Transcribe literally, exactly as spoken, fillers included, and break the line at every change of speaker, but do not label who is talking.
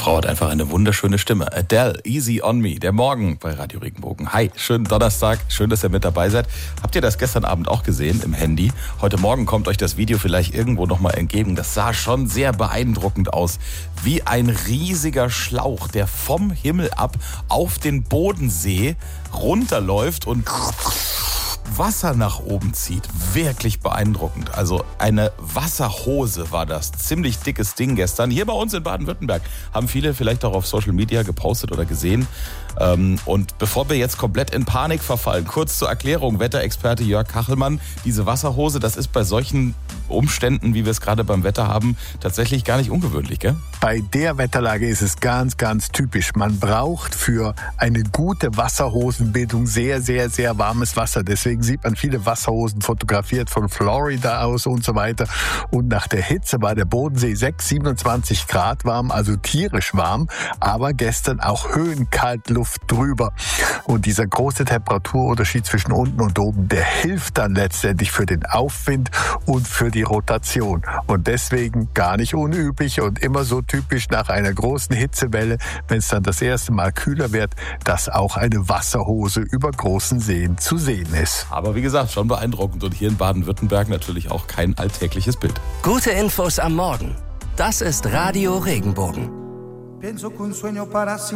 Frau hat einfach eine wunderschöne Stimme. Adele, Easy on Me, der Morgen bei Radio Regenbogen. Hi, schönen Donnerstag, schön, dass ihr mit dabei seid. Habt ihr das gestern Abend auch gesehen im Handy? Heute Morgen kommt euch das Video vielleicht irgendwo nochmal entgegen. Das sah schon sehr beeindruckend aus. Wie ein riesiger Schlauch, der vom Himmel ab auf den Bodensee runterläuft und Wasser nach oben zieht. Wirklich beeindruckend. Also eine Wasserhose war das. Ziemlich dickes Ding gestern. Hier bei uns in Baden-Württemberg haben viele vielleicht auch auf Social Media gepostet oder gesehen. Und bevor wir jetzt komplett in Panik verfallen, kurz zur Erklärung, Wetterexperte Jörg Kachelmann, diese Wasserhose, das ist bei solchen Umständen, wie wir es gerade beim Wetter haben, tatsächlich gar nicht ungewöhnlich, gell?
Bei der Wetterlage ist es ganz, ganz typisch. Man braucht für eine gute Wasserhosenbildung sehr, sehr, sehr warmes Wasser. Deswegen sieht man viele Wasserhosen fotografiert von Florida aus und so weiter. Und nach der Hitze war der Bodensee sechs, siebenundzwanzig Grad warm, also tierisch warm, aber gestern auch Höhenkaltluft drüber. Und dieser große Temperaturunterschied zwischen unten und oben, der hilft dann letztendlich für den Aufwind und für die Rotation. Und deswegen gar nicht unüblich und immer so typisch nach einer großen Hitzewelle, wenn es dann das erste Mal kühler wird, dass auch eine Wasserhose über großen Seen zu sehen ist.
Aber wie gesagt, schon beeindruckend und hier in Baden-Württemberg natürlich auch kein alltägliches Bild.
Gute Infos am Morgen. Das ist Radio Regenbogen.